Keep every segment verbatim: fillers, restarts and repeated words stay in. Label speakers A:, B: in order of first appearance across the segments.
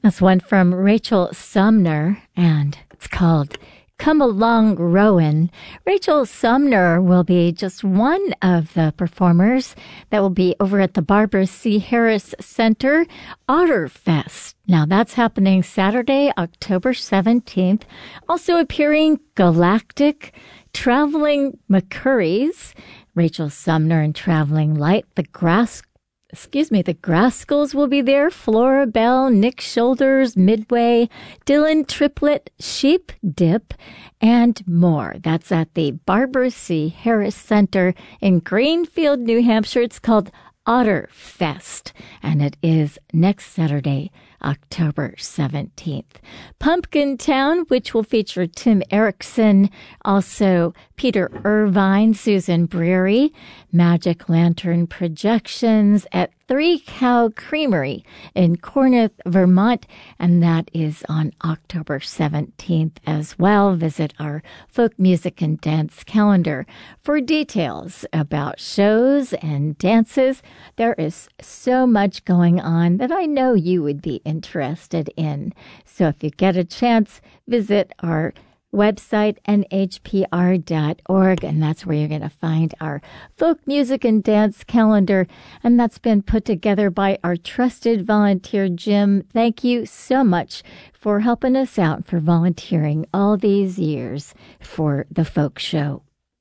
A: That's one from Rachel Sumner, and it's called Come Along Rowan. Rachel Sumner will be just one of the performers that will be over at the Barbara C. Harris Center Otterfest. Now that's happening Saturday, October seventeenth. Also appearing Galactic, Traveling McCurries, Rachel Sumner and Traveling Light, the Grass Excuse me, the Grascals will be there. Flora Bell, Nick Shoulders, Midway, Dylan Triplet, Sheep Dip, and more. That's at the Barbara C. Harris Center in Greenfield, New Hampshire. It's called Otterfest, and it is next Saturday, October seventeenth. Pumpkin Town, which will feature Tim Erickson, also Peter Irvine, Susan Breary, Magic Lantern Projections at Three Cow Creamery in Corneth, Vermont, and that is on October seventeenth as well. Visit our folk music and dance calendar for details about shows and dances. There is so much going on that I know you would be interested in. So if you get a chance, visit our website, N H P R dot org, and that's where you're going to find our folk music and dance calendar, and that's been put together by our trusted volunteer, Jim. Thank you so much for helping us out, for volunteering all these years for the Folk Show.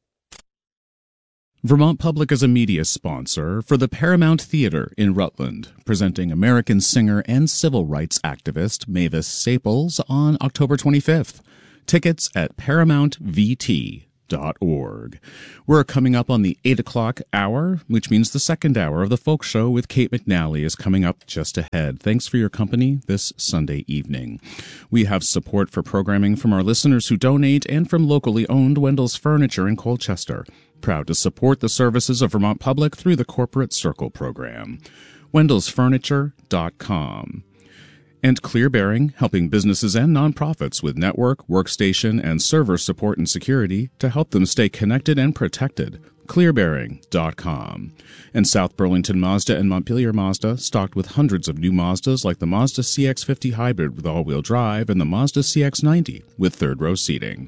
B: Vermont Public is a media sponsor for the Paramount Theater in Rutland, presenting American singer and civil rights activist Mavis Staples on October twenty-fifth. Tickets at paramount v t dot org. We're coming up on the eight o'clock hour, which means the second hour of the Folk Show with Kate McNally is coming up just ahead. Thanks for your company this Sunday evening. We have support for programming from our listeners who donate and from locally owned Wendell's Furniture in Colchester. Proud to support the services of Vermont Public through the Corporate Circle program. wendells furniture dot com. And Clear Bearing, helping businesses and nonprofits with network, workstation, and server support and security to help them stay connected and protected. clear bearing dot com. And South Burlington Mazda and Montpelier Mazda, stocked with hundreds of new Mazdas like the Mazda C X fifty Hybrid with all-wheel drive and the Mazda C X ninety with third-row seating.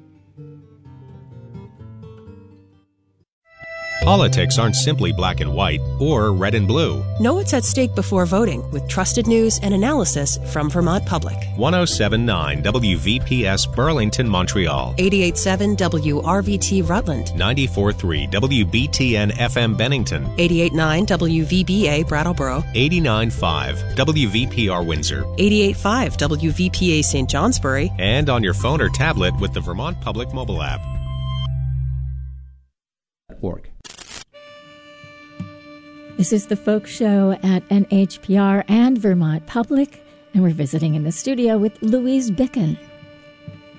C: Politics aren't simply black and white or red and blue.
D: Know what's at stake before voting with trusted news and analysis from Vermont Public.
C: one oh seven point nine W V P S Burlington, Montreal.
D: eighty-eight point seven W R V T Rutland.
C: ninety-four point three W B T N F M Bennington.
D: eighty-eight point nine W V B A Brattleboro.
C: eighty-nine point five W V P R Windsor.
D: eighty-eight point five W V P A Saint Johnsbury.
C: And on your phone or tablet with the Vermont Public mobile app.
E: Org.
A: This is the Folk Show at N H P R and Vermont Public, and we're visiting in the studio with Louise Bicken.